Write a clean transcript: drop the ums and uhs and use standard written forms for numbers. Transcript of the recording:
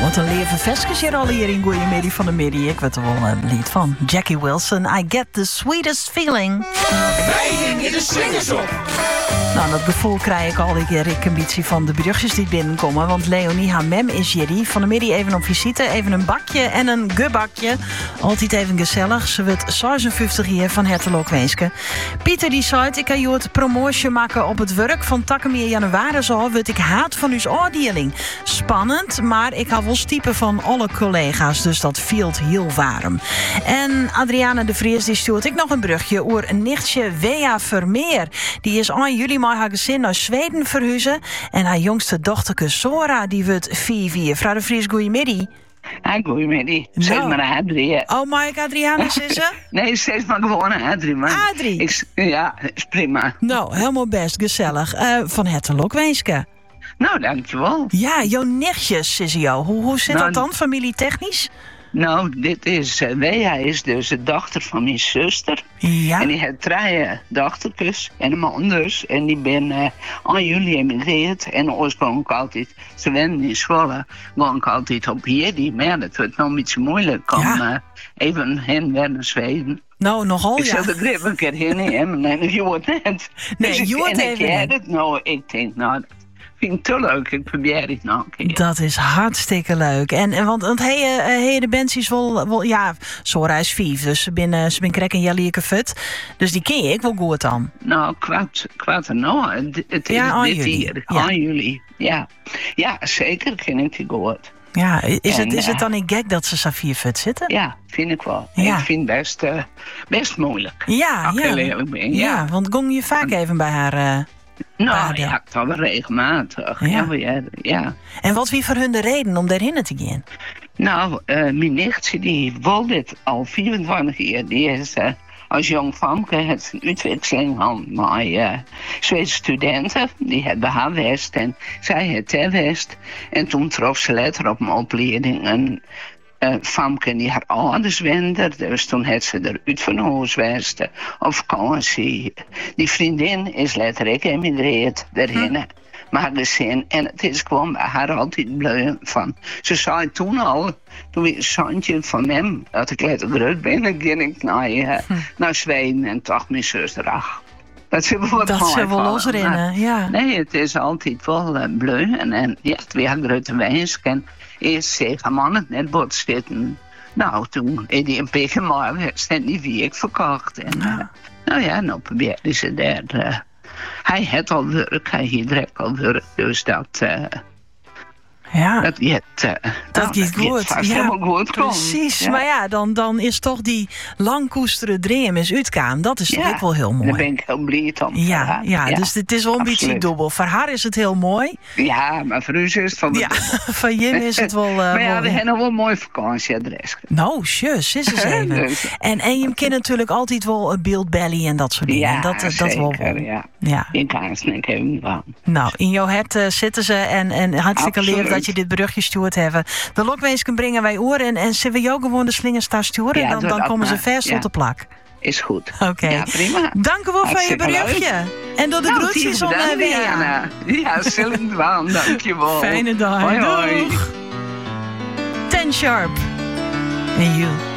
Wat een leven vestjes hier al hier in Goeiemiddag van de Middag. Ik weet er wel een lied van. Jackie Wilson, I Get the Sweetest Feeling. Wij hingen de slingers op. Nou, dat gevoel krijg ik al die keer een beetje van de berichtjes die binnenkomen. Want Leonie haar mem is hier van de Middag even op visite. Even een bakje en een gebakje. Altijd even gezellig. Ze wordt 56 jaar van Hertelok Weeske. Pieter die zei, ik ga je het promotie maken op het werk. Van Takkemeer januari zo word ik haat van uw oordeling. Spannend, maar ik hou wel stiepen van alle collega's. Dus dat viel heel warm. En Adriana de Vries die stuurt ik nog een brugje oer een nichtje Wea Vermeer. Die is aan juli met haar gezin naar Zweden verhuizen. En haar jongste dochterke Sora die wordt 4. Mevrouw de Vries, goeiemiddag. Goeiemiddag. Zeg maar Adrie. Oh, mag ik Adriana zeggen? Nee, zeg maar gewoon Adrie. Adrie? Ja, is prima. Nou, helemaal best, gezellig. Van Hertelok Weeske. Nou, dankjewel. Ja, jouw nichtjes is jou. Hoe zit dat dan, familietechnisch? Nou, dit is... Wea is dus de dochter van mijn zuster. Ja. En die heeft 3 dochtertjes en een man dus. En die ben aan juli emigreerd. En oorspronkelijk altijd... Ze wenden in Zwolle. Gewoon altijd op hier. Maar dat wordt nog een beetje moeilijk om even heen naar Zweden. Nou, nogal, ik zat er even een keer heen en je wordt net. Nee, dus je wordt even het. Nou, ik denk, nou... Ik vind het te leuk, ik probeer het nog een keer. Dat is hartstikke leuk. En want hij de Bensies wel... Ja, Sora is 5, dus ze ben krek en jellieke fut. Dus die ken je ik wel goed dan. Nou, kwart en nou. Het is dit hier. Aan jullie. Ja. Ja, zeker ken ik die goed. Ja, is het dan niet gek dat ze Safir fut zitten? Ja, vind ik wel. Ja. Ik vind het best moeilijk. Ja, als ik heel eerlijk ben. Ja, want gong je vaak even bij haar... Nou ja, toch wel regelmatig. Ja. En wat wie voor hun de reden om daarheen te gaan? Nou, mijn nichtje die wil dit al 24 jaar. Die is als jong famke het een uitwisseling gehad met Zweedse studenten. Die hebben haar West en zij het ter West. En toen trof ze later op mijn opleiding een... Famke die haar ouders wende, dus toen had ze eruit van huis geweest op vakantie. Die vriendin is letterlijk emigreerd daarheen. Maar gezin, en het is gewoon bij haar altijd blij van. Ze zei toen al, toen ik een zoontje van hem, dat ik letterlijk ben, dan ging ik naar Zweden en toch mijn zus erachter. Dat ze wel losrennen, ja. Nee, het is altijd wel blij. En ja, twee grote wijsken. Eerst zeggen man het net bot zitten. Nou, toen heeft hij een beetje maar die week verkocht. En nou probeerde ze daar. Hij had al werk, hij heeft direct al werk. Dus dat... dat gaat goed. Helemaal goed precies. Ja. Maar ja, dan is toch die lang koesteren dream is uitgaan. Dat is toch ook wel heel mooi. Daar ben ik heel blij om. Ja, dus het is wel een beetje dubbel. Voor haar is het heel mooi. Ja, maar voor u is het van van Jim is het wel... maar we hebben nog wel een mooi vakantieadres. Nou, zus, is eens even. Dus. En je kent natuurlijk altijd wel een beeld belly en dat soort dingen. Ja, dat zeker, wel. Ja. In Kaarsnik hebben we van. Nou, in jouw hart zitten ze en hartstikke lief dat je dit brugje stuurt hebben. De lokweesken brengen wij oren en zullen we jou gewoon de slingers daar sturen? Ja, dan komen ze vast op de plak. Is goed. Oké. Ja, prima. Dank u wel voor je berichtje. En door de groetjes om Wea. Ja, zullen we wel. Dankjewel. Fijne dag. Hoi, hoi. Doeg. 10 Sharp. En you.